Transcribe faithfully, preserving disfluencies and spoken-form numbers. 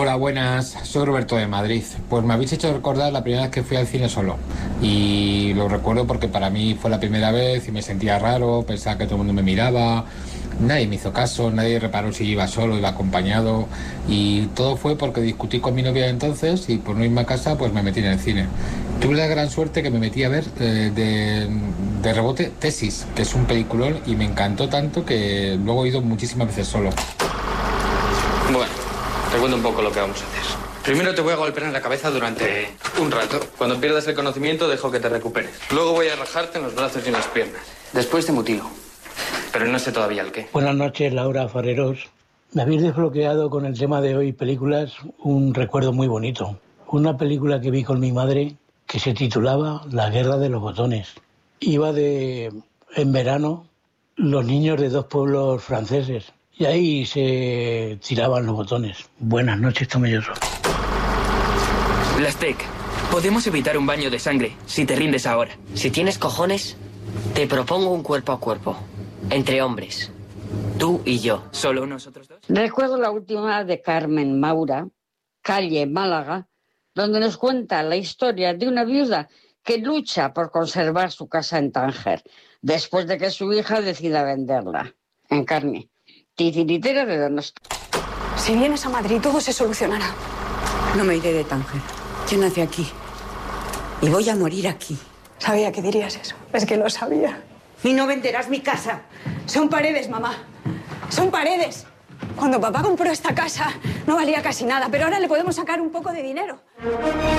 Hola, buenas. Soy Roberto de Madrid. Pues me habéis hecho recordar la primera vez que fui al cine solo. Y lo recuerdo porque para mí fue la primera vez y me sentía raro, pensaba que todo el mundo me miraba, nadie me hizo caso, nadie reparó si iba solo, iba acompañado. Y todo fue porque discutí con mi novia de entonces y por no irme a casa pues me metí en el cine. Tuve la gran suerte que me metí a ver eh, de, de rebote Tesis, que es un peliculón y me encantó tanto que luego he ido muchísimas veces solo. Bueno, te cuento un poco lo que vamos a hacer. Primero te voy a golpear en la cabeza durante un rato. Cuando pierdas el conocimiento dejo que te recuperes. Luego voy a rajarte en los brazos y en las piernas. Después te mutilo. Pero no sé todavía el qué. Buenas noches, Laura Fareros. Me habéis desbloqueado con el tema de hoy, películas, un recuerdo muy bonito. Una película que vi con mi madre que se titulaba La guerra de los botones. Iba de, en verano, los niños de dos pueblos franceses. Y ahí se tiraban los botones. Buenas noches, Tomelloso. Lastec, podemos evitar un baño de sangre si te rindes ahora. Si tienes cojones, te propongo un cuerpo a cuerpo. Entre hombres. Tú y yo. ¿Solo nosotros dos? Recuerdo la última de Carmen Maura, calle Málaga, donde nos cuenta la historia de una viuda que lucha por conservar su casa en Tánger, después de que su hija decida venderla. En carne. Titiritera de Donosti. Si vienes a Madrid, todo se solucionará. No me iré de Tánger. Yo nací aquí. Y voy a morir aquí. Sabía que dirías eso. Es que lo sabía. Y no venderás mi casa. Son paredes, mamá. Son paredes. Cuando papá compró esta casa, no valía casi nada, pero ahora le podemos sacar un poco de dinero.